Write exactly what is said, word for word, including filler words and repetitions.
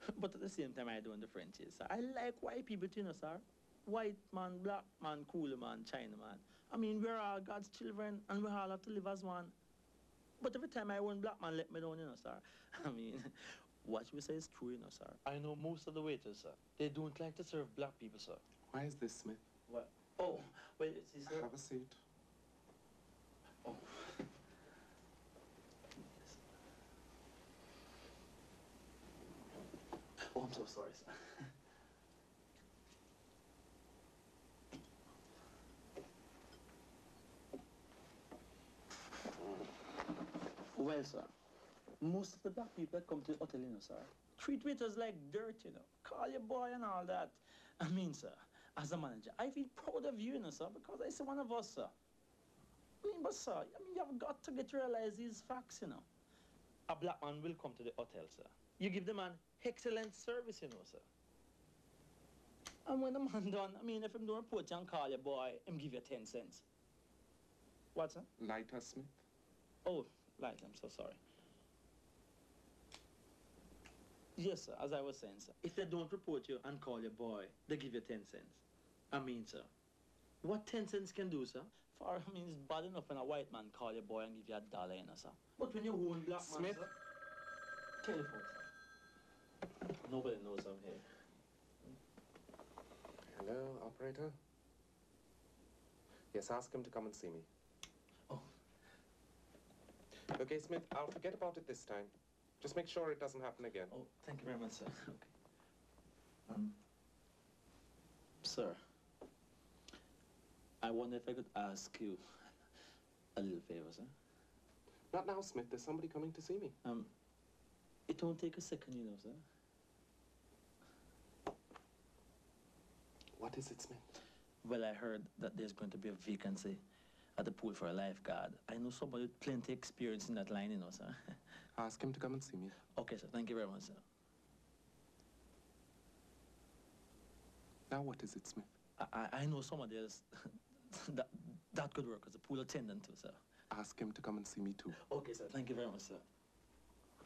But at the same time, I don't differentiate, sir. I like white people, too, you know, sir. White man, black man, cool man, China man. I mean, we're all God's children, and we all have to live as one. But every time I want black man, let me down, you know, sir. I mean, what we say is true, you know, sir. I know most of the waiters, sir. They don't like to serve black people, sir. Why is this, Smith? What? Oh, well, it's his, sir. Have a seat. Oh. Oh, I'm so sorry, sir. Well, sir, most of the black people that come to the hotel, you know, sir, treat waiters like dirt, you know. Call your boy and all that. I mean, sir, as a manager, I feel proud of you, you know, sir, because I see one of us, sir. I mean, but, sir, I mean, you've got to get to realize these facts, you know. A black man will come to the hotel, sir. You give the man excellent service, you know, sir. And when the man done, I mean, if him don't report you and call your boy, him give you ten cents. What, sir? Lighter, Smith. Oh, light, I'm so sorry. Yes, sir, as I was saying, sir. If they don't report you and call your boy, they give you ten cents. I mean, sir, what ten cents can do, sir? For, I mean, it's bad enough when a white man call your boy and give you a dollar, you know, sir. But when you own black Smith. man, sir, telephone, sir. Nobody knows I'm here. Hello, operator? Yes, ask him to come and see me. Oh. Okay, Smith, I'll forget about it this time. Just make sure it doesn't happen again. Oh, thank you very much, sir. Okay. Um, sir, I wonder if I could ask you a little favor, sir. Not now, Smith. There's somebody coming to see me. Um, it won't take a second, you know, sir. What is it, Smith? Well, I heard that there's going to be a vacancy at the pool for a lifeguard. I know somebody with plenty experience in that line, you know, sir. Ask him to come and see me. Okay, sir. Thank you very much, sir. Now what is it, Smith? I, I, I know somebody else that, that could work as a pool attendant, too, sir. Ask him to come and see me, too. Okay, sir. Thank you very much, sir.